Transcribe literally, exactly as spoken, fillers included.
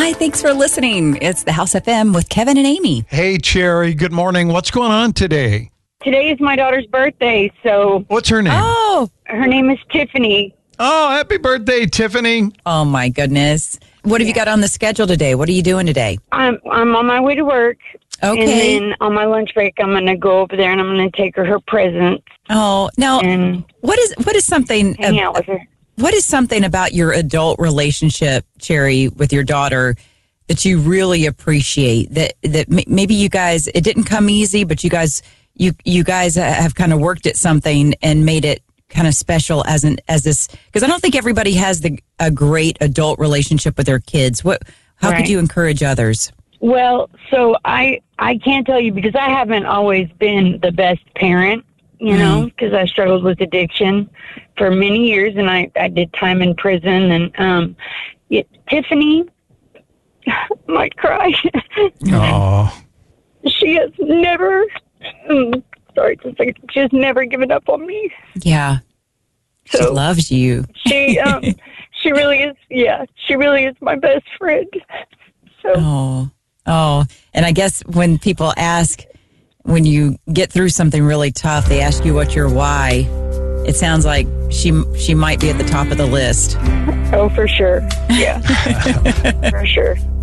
Hi, thanks for listening. It's the House F M with Kevin and Amy. Hey, Cherry. Good morning. What's going on today? Today is my daughter's birthday, so What's her name? Oh, her name is Tiffany. Oh, happy birthday, Tiffany. oh my goodness. What have you got on the schedule today? What are you doing today? I'm I'm on my way to work, Okay. and then on my lunch break, I'm going to go over there and I'm going to take her her presents Oh, now and what is what is something hang out with her. what is something about your adult relationship, Cherry, with your daughter that you really appreciate? That that m- maybe you guys, it didn't come easy, but you guys you you guys have kind of worked at something and made it kind of special as an as this, because I don't think everybody has the a great adult relationship with their kids. What how Right. could you encourage others? Well, so I I can't tell you because I haven't always been the best parent, you know, because I struggled with addiction for many years, and I, I did time in prison. And um, it, Tiffany might cry. Oh, She has never, mm, sorry to say, she has never given up on me. Yeah, she So loves you. she, um, she really is. Yeah, she really is my best friend. So Oh, oh, and I guess when people ask, when you get through something really tough, they ask you what your why. It sounds like she she might be at the top of the list. oh, for sure. Yeah, for sure.